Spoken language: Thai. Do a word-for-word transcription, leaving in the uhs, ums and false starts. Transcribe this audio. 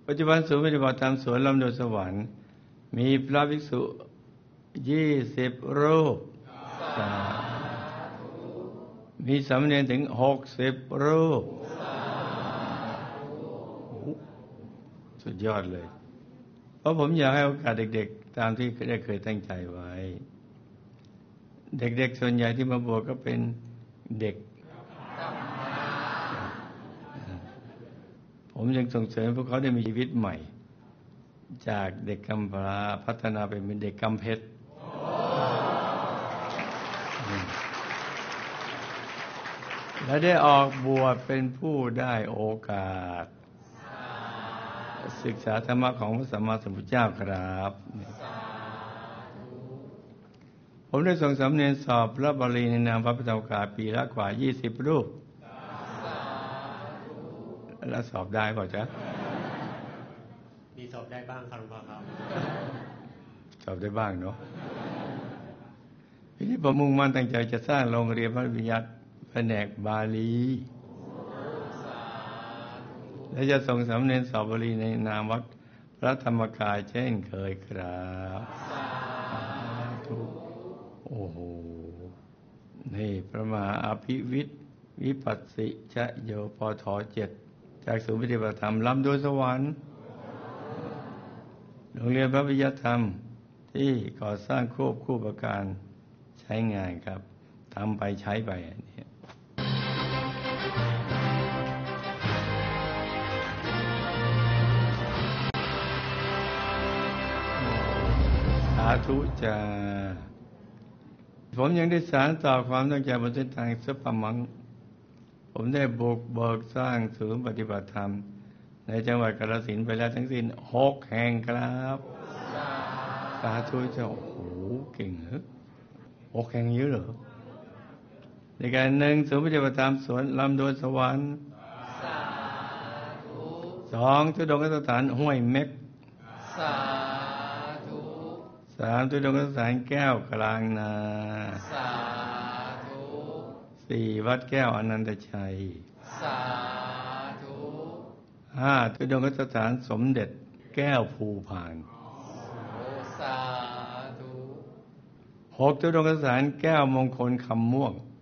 ปัจจุบันศูนย์ปฏิบัติธรรมสวนลำดวนสวรรค์มีพระภิกษุยี่สิบรูปมีสามเณรถึงหกสิบรูปสุดยอดเลยเพราะผมอยากให้โอกาสเด็กๆตามที่ได้เคยตั้งใจไว้เด็กๆส่วนใหญ่ที่มาบวชก็เป็นเด็กผมยังส่งเสริมพวกเขาได้มีชีวิตใหม่จากเด็กกำพร้าพัฒนาไปเป็นเด็กกำเพชรและได้ออกบวชเป็นผู้ได้โอกาสศึกษาธรรมะของพระสัมมาสัมพุทธเจ้าครับผมได้ส่งสำเนียงสอบพระบาลีในนามพระพุทธเจ้าปีละกว่ายี่สิบรูปแล้วสอบได้ป่ะจ๊ะมีสอบได้บ้างครับหลวงพ่อครับสอบได้บ้างเนาะทีนี้ผมมุ่งมั่นตั้งใจจะสร้างโรงเรียนพระวิญญาณแผนกบาลีและจะส่งสำเนียงสอบบาลีในนามวัดพระธรรมกายเช่นเคยครับโอ้โหนี่พระมหาอภิวิทย์วิปัสสิชโยปทเจ็ดจากศูนย์ปฏิบัติธรรมลำดวนสวรรค์โรงเรียนพระวิทยธรรมที่ก่อสร้างควบคู่ประการใช้งานครับทำไปใช้ไปนี่สาธุจาผมยังได้สานต่อความตั้งใจบนเส้นทางสัพพมังผมได้บุกเบิกสร้างศูนย์ปฏิบัติธรรมในจังหวัดกาฬสินธุ์ไปแล้วทั้งสิ้นหกแห่งครับสาธุเจ้าโอ้โหเก่งเหรอหกแห่งเยอะเหรอในการหนึ่งศูนย์ปฏิบัติธรรมสวนลำดวนสวรรค์สองทุดงคสถานห้วยเม็กสามทุดงคสถานแก้วกลางนาสี่วัดแก้วอนันตชัยห้าทุดงคสถานสมเด็จแก้วภูพานหกทุดงคสถานแก้วมงคลคำม่วง